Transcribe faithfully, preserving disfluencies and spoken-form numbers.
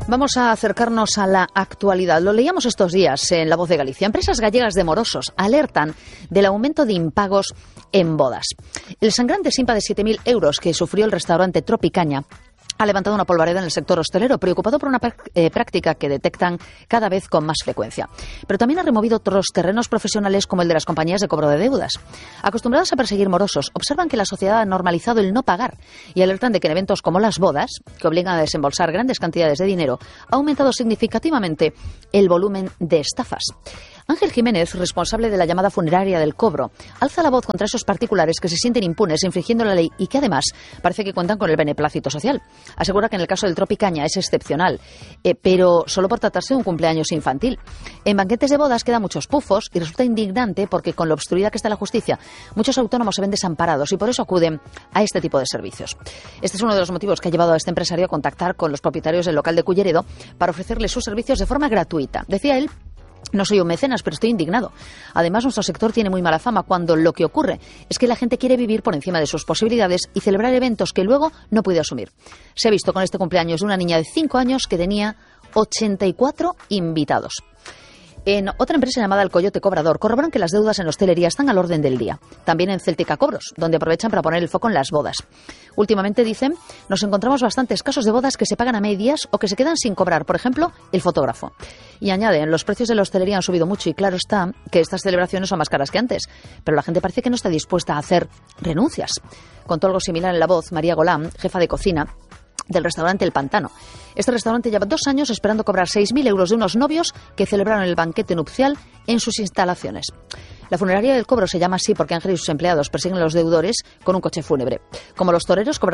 Vamos a acercarnos a la actualidad. Lo leíamos estos días en La Voz de Galicia. Empresas gallegas de morosos alertan del aumento de impagos en bodas. El sangrante simpa de siete mil euros que sufrió el restaurante Tropicaña ha levantado una polvareda en el sector hostelero, preocupado por una eh, práctica que detectan cada vez con más frecuencia. Pero también ha removido otros terrenos profesionales como el de las compañías de cobro de deudas. Acostumbradas a perseguir morosos, observan que la sociedad ha normalizado el no pagar y alertan de que en eventos como las bodas, que obligan a desembolsar grandes cantidades de dinero, ha aumentado significativamente el volumen de estafas. Ángel Jiménez, responsable de la llamada funeraria del cobro, alza la voz contra esos particulares que se sienten impunes infringiendo la ley y que además parece que cuentan con el beneplácito social. Asegura que en el caso del Tropicaña es excepcional, eh, pero solo por tratarse de un cumpleaños infantil. En banquetes de bodas quedan muchos pufos y resulta indignante porque con lo obstruida que está la justicia, muchos autónomos se ven desamparados y por eso acuden a este tipo de servicios. Este es uno de los motivos que ha llevado a este empresario a contactar con los propietarios del local de Culleredo para ofrecerles sus servicios de forma gratuita. Decía él: no soy un mecenas, pero estoy indignado. Además, nuestro sector tiene muy mala fama cuando lo que ocurre es que la gente quiere vivir por encima de sus posibilidades y celebrar eventos que luego no puede asumir. Se ha visto con este cumpleaños de una niña de cinco años que tenía ochenta y cuatro invitados. En otra empresa llamada El Coyote Cobrador corroboran que las deudas en hostelería están al orden del día. También en Céltica Cobros, donde aprovechan para poner el foco en las bodas. Últimamente, dicen, nos encontramos bastantes casos de bodas que se pagan a medias o que se quedan sin cobrar, por ejemplo, el fotógrafo. Y añaden, los precios de la hostelería han subido mucho y claro está que estas celebraciones son más caras que antes. Pero la gente parece que no está dispuesta a hacer renuncias. Contó algo similar en La Voz María Golán, jefa de cocina del restaurante El Pantano. Este restaurante lleva dos años esperando cobrar seis mil euros de unos novios que celebraron el banquete nupcial en sus instalaciones. La funeraria del cobro se llama así porque Ángel y sus empleados persiguen a los deudores con un coche fúnebre. Como los toreros, cobran